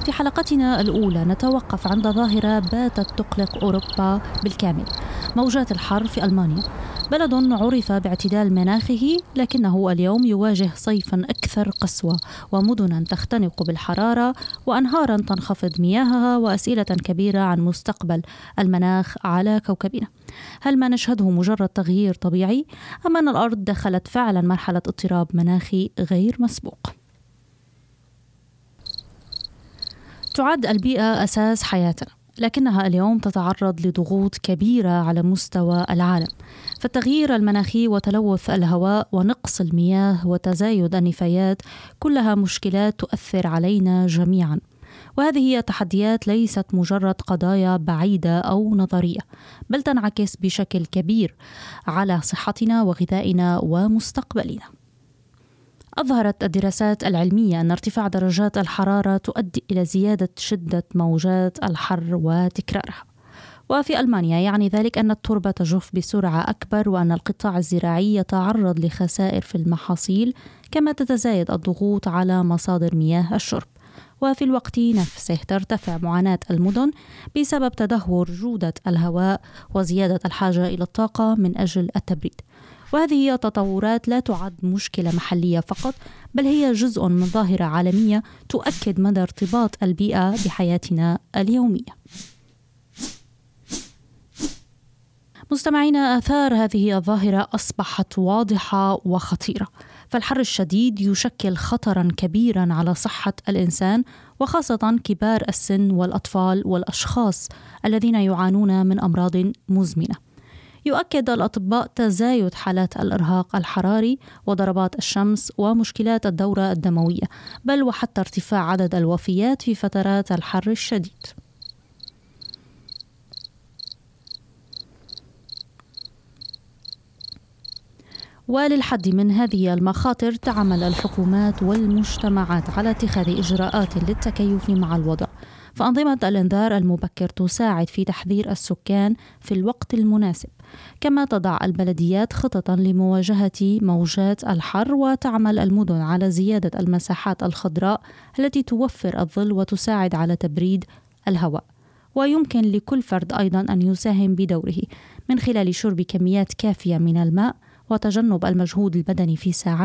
في حلقتنا الأولى نتوقف عند ظاهرة باتت تقلق أوروبا بالكامل، موجات الحر في ألمانيا، بلد عرف باعتدال مناخه لكنه اليوم يواجه صيفا أكثر قسوة ومدنا تختنق بالحرارة وأنهارا تنخفض مياهها وأسئلة كبيرة عن مستقبل المناخ على كوكبنا. هل ما نشهده مجرد تغيير طبيعي أم أن الأرض دخلت فعلا مرحلة اضطراب مناخي غير مسبوق؟ تعد البيئة أساس حياتنا، لكنها اليوم تتعرض لضغوط كبيرة على مستوى العالم، فالتغيير المناخي وتلوث الهواء ونقص المياه وتزايد النفايات كلها مشكلات تؤثر علينا جميعا، وهذه هي تحديات ليست مجرد قضايا بعيدة أو نظرية، بل تنعكس بشكل كبير على صحتنا وغذائنا ومستقبلنا. أظهرت الدراسات العلمية أن ارتفاع درجات الحرارة تؤدي إلى زيادة شدة موجات الحر وتكرارها، وفي ألمانيا يعني ذلك أن التربة تجف بسرعة أكبر وأن القطاع الزراعي يتعرض لخسائر في المحاصيل، كما تتزايد الضغوط على مصادر مياه الشرب، وفي الوقت نفسه ترتفع معاناة المدن بسبب تدهور جودة الهواء وزيادة الحاجة إلى الطاقة من أجل التبريد. وهذه هي تطورات لا تعد مشكلة محلية فقط، بل هي جزء من ظاهرة عالمية تؤكد مدى ارتباط البيئة بحياتنا اليومية. مستمعينا، آثار هذه الظاهرة أصبحت واضحة وخطيرة، فالحر الشديد يشكل خطرا كبيرا على صحة الإنسان، وخاصة كبار السن والأطفال والأشخاص الذين يعانون من أمراض مزمنة. يؤكد الأطباء تزايد حالات الإرهاق الحراري وضربات الشمس ومشكلات الدورة الدموية، بل وحتى ارتفاع عدد الوفيات في فترات الحر الشديد. وللحد من هذه المخاطر تعمل الحكومات والمجتمعات على اتخاذ إجراءات للتكيف مع الوضع، فأنظمة الإنذار المبكر تساعد في تحذير السكان في الوقت المناسب، كما تضع البلديات خططا لمواجهة موجات الحر، وتعمل المدن على زيادة المساحات الخضراء التي توفر الظل وتساعد على تبريد الهواء. ويمكن لكل فرد أيضا أن يساهم بدوره من خلال شرب كميات كافية من الماء وتجنب المجهود البدني في ساعات